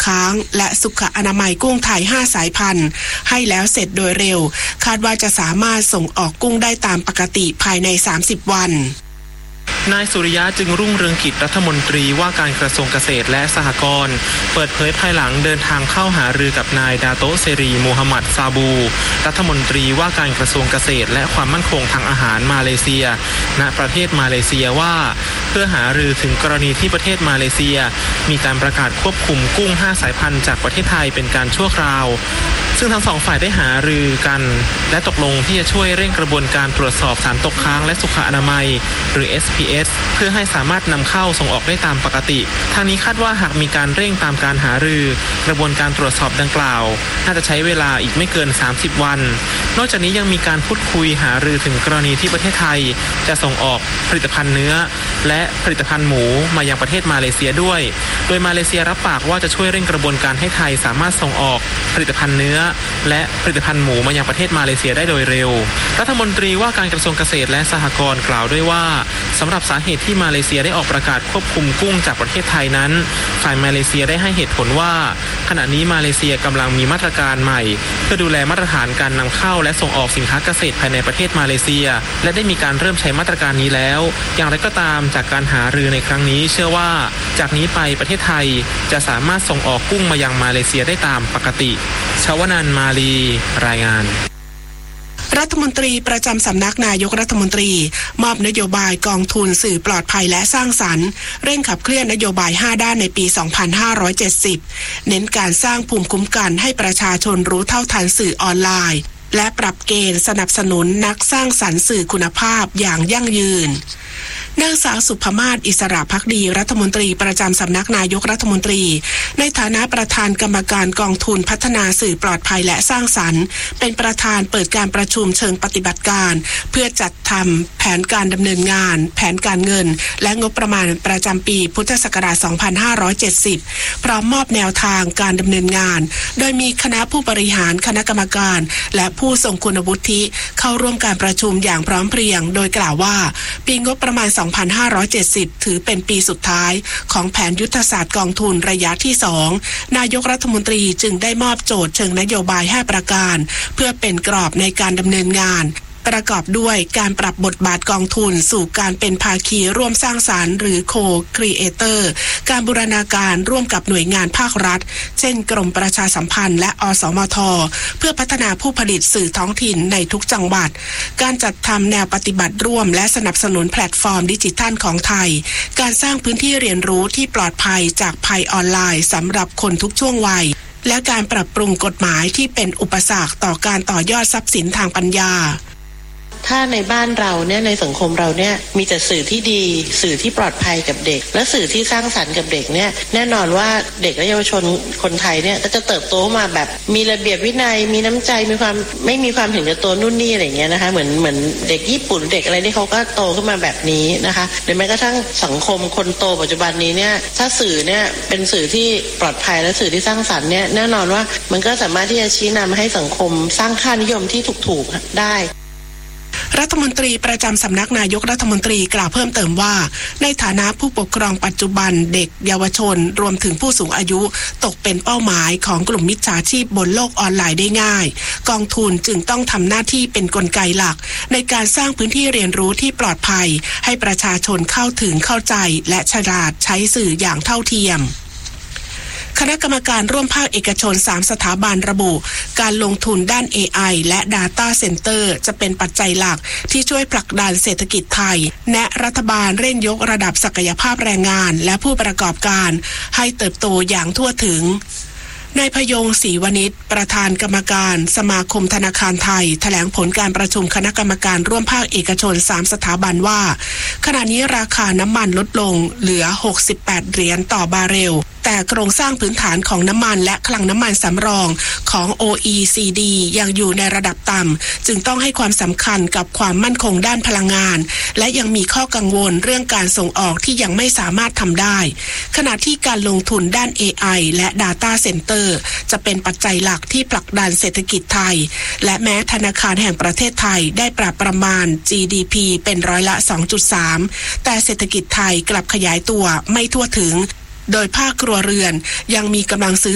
ค้างและสุขอนามัยกุ้งไทย5สายพันธุ์ให้แล้วเสร็จโดยเร็วคาดว่าจะสามารถส่งออกกุ้งได้ตามปกติภายใน30วันนายสุริยะจึงรุ่งเรืองกิจรัฐมนตรีว่าการกระทรวงเกษตรและสหกรณ์เปิดเผยภายหลังเดินทางเข้าหารือกับนายดาโตเซรีโมฮัมหมัดซาบูรัฐมนตรีว่าการกระทรวงเกษตรและความมั่นคงทางอาหารมาเลเซียณประเทศมาเลเซียว่าเพื่อหารือถึงกรณีที่ประเทศมาเลเซียมีการประกาศควบคุมกุ้ง5สายพันธุ์จากประเทศไทยเป็นการชั่วคราวซึ่งทั้งสองฝ่ายได้หารือกันและตกลงที่จะช่วยเร่งกระบวนการตรวจสอบสารตกค้างและสุขอนามัยหรือ SPS เพื่อให้สามารถนำเข้าส่งออกได้ตามปกติทางนี้คาดว่าหากมีการเร่งตามการหารือกระบวนการตรวจสอบดังกล่าวน่าจะใช้เวลาอีกไม่เกิน30วันนอกจากนี้ยังมีการพูดคุยหารือถึงกรณีที่ประเทศไทยจะส่งออกผลิตภัณฑ์เนื้อและผลิตภัณฑ์หมูมายังประเทศมาเลเซียด้วยโดยมาเลเซียรับปากว่าจะช่วยเร่งกระบวนการให้ไทยสามารถส่งออกผลิตภัณฑ์เนื้อและผลิตภัณฑ์หมูมายังประเทศมาเลเซียได้โดยเร็วรัฐมนตรีว่าการกระทรวงเกษตรและสหกรณ์กล่าวด้วยว่าสำหรับสาเหตุที่มาเลเซียได้ออกประกาศควบคุมกุ้งจากประเทศไทยนั้นฝ่ายมาเลเซียได้ให้เหตุผลว่าขณะนี้มาเลเซียกำลังมีมาตรการใหม่เพื่อดูแลมาตรฐานการนำเข้าและส่งออกสินค้าเกษตรภายในประเทศมาเลเซียและได้มีการเริ่มใช้มาตรการนี้แล้วอย่างไรก็ตามจากการหารือในครั้งนี้เชื่อว่าจากนี้ไปประเทศไทยจะสามารถส่งออกกุ้งมายังมาเลเซียได้ตามปกติชวนันท์มาลีรายงานรัฐมนตรีประจำสำนักนายกรัฐมนตรีมอบนโยบายกองทุนสื่อปลอดภัยและสร้างสรรค์เร่งขับเคลื่อนนโยบาย5ด้านในปี 2570 เน้นการสร้างภูมิคุ้มกันให้ประชาชนรู้เท่าทันสื่อออนไลน์และปรับเกณฑ์สนับสนุนนักสร้างสรรค์สื่อคุณภาพอย่างยั่งยืนนางสาวสุภมาศอิสระภักดีรัฐมนตรีประจำสำนักนายกรัฐมนตรีในฐานะประธานกรรมการกองทุนพัฒนาสื่อปลอดภัยและสร้างสรรค์เป็นประธานเปิดการประชุมเชิงปฏิบัติการเพื่อจัดทำแผนการดำเนินงานแผนการเงินและงบประมาณประจำปีพุทธศักราช 2570 พร้อมมอบแนวทางการดำเนินงานโดยมีคณะผู้บริหารคณะกรรมการและผู้ทรงคุณวุฒิเข้าร่วมการประชุมอย่างพร้อมเพรียงโดยกล่าวว่าปีงบประมาณ 2570 ถือเป็นปีสุดท้ายของแผนยุทธศาสตร์กองทุนระยะที่ 2นายกรัฐมนตรีจึงได้มอบโจทย์เชิงนโยบาย5ประการเพื่อเป็นกรอบในการดำเนินงานประกอบด้วยการปรับบทบาทกองทุนสู่การเป็นภาคีร่วมสร้างสรรค์หรือโคครีเอเตอร์การบูรณาการร่วมกับหน่วยงานภาครัฐเช่นกรมประชาสัมพันธ์และอสมทเพื่อพัฒนาผู้ผลิตสื่อท้องถิ่นในทุกจังหวัดการจัดทำแนวปฏิบัติร่วมและสนับสนุนแพลตฟอร์มดิจิทัลของไทยการสร้างพื้นที่เรียนรู้ที่ปลอดภัยจากภัยออนไลน์สำหรับคนทุกช่วงวัยและการปรับปรุงกฎหมายที่เป็นอุปสรรคต่อการต่อยอดทรัพย์สินทางปัญญาถ้าในบ้านเราเนี่ยในสังคมเราเนี่ยมีแต่สื่อที่ดีสื่อที่ปลอดภัยกับเด็กและสื่อที่สร้างสรรค์กับเด็กเนี่ยแน่นอนว่าเด็กและเยาวชนคนไทยเนี่ยก็จะเติบโตมาแบบมีระเบียบวินัยมีน้ำใจมีความไม่มีความเห็นแก่ตัวนู่นนี่อะไรเงี้ยนะคะเหมือนเด็กญี่ปุ่นเด็กอะไรที่เขาก็โตขึ้นมาแบบนี้นะคะหรือแม้กระทั่งสังคมคนโตปัจจุบันนี้เนี่ยถ้าสื่อเนี่ยเป็นสื่อที่ปลอดภัยและสื่อที่สร้างสรรค์เนี่ยแน่นอนว่ามันก็สามารถที่จะชี้นำให้สังคมสร้างค่านิยมที่ถูกๆได้รัฐมนตรีประจำสำนักนายกรัฐมนตรีกล่าวเพิ่มเติมว่าในฐานะผู้ปกครองปัจจุบันเด็กเยาวชนรวมถึงผู้สูงอายุตกเป็นเป้าหมายของกลุ่มมิจฉาชีพบนโลกออนไลน์ได้ง่ายกองทุนจึงต้องทำหน้าที่เป็นกลไกหลักในการสร้างพื้นที่เรียนรู้ที่ปลอดภัยให้ประชาชนเข้าถึงเข้าใจและฉลาดใช้สื่ออย่างเท่าเทียมคณะกรรมการร่วมภาคเอกชน3สถาบันระบุการลงทุนด้าน AI และ Data Center จะเป็นปัจจัยหลักที่ช่วยผลักดันเศรษฐกิจไทยและรัฐบาลเร่งยกระดับศักยภาพแรงงานและผู้ประกอบการให้เติบโตอย่างทั่วถึงนายพยงศรีวณิชประธานกรรมการสมาคมธนาคารไทยแถลงผลการประชุมคณะกรรมการร่วมภาคเอกชน3สถาบันว่าขณะนี้ราคาน้ำมันลดลงเหลือ68เหรียญต่อบาร์เรลแต่โครงสร้างพื้นฐานของน้ำมันและคลังน้ำมันสำรองของ OECD ยังอยู่ในระดับต่ำจึงต้องให้ความสำคัญกับความมั่นคงด้านพลังงานและยังมีข้อกังวลเรื่องการส่งออกที่ยังไม่สามารถทำได้ขณะที่การลงทุนด้าน AI และ Data Center จะเป็นปัจจัยหลักที่ผลักดันเศรษฐกิจไทยและแม้ธนาคารแห่งประเทศไทยได้ปรับประมาณ GDP เป็นร้อยละ 2.3 แต่เศรษฐกิจไทยกลับขยายตัวไม่ทั่วถึงโดยภาคครัวเรือนยังมีกำลังซื้อ